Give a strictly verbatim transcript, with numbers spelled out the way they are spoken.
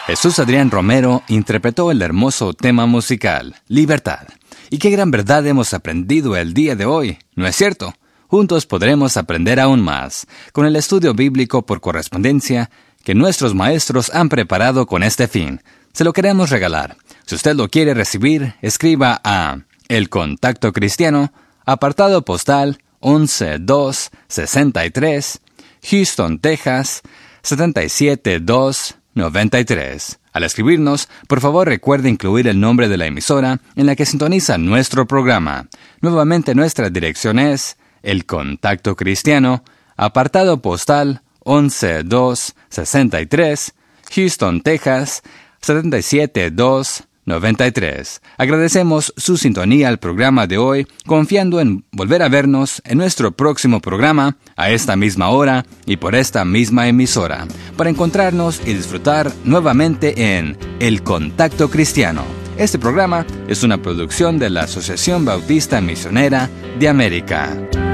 Jesús Adrián Romero interpretó el hermoso tema musical, Libertad. Y qué gran verdad hemos aprendido el día de hoy, ¿no es cierto? Juntos podremos aprender aún más, con el estudio bíblico por correspondencia que nuestros maestros han preparado con este fin. Se lo queremos regalar. Si usted lo quiere recibir, escriba a El Contacto Cristiano, apartado postal once dos sesenta y tres, Houston, Texas, setenta y siete dos noventa y tres. Al escribirnos, por favor recuerde incluir el nombre de la emisora en la que sintoniza nuestro programa. Nuevamente nuestra dirección es El Contacto Cristiano, apartado postal once dos sesenta y tres, Houston, Texas, setenta y siete dos noventa y tres. Agradecemos su sintonía al programa de hoy, confiando en volver a vernos en nuestro próximo programa, a esta misma hora y por esta misma emisora, para encontrarnos y disfrutar nuevamente en El Contacto Cristiano. Este programa es una producción de la Asociación Bautista Misionera de América.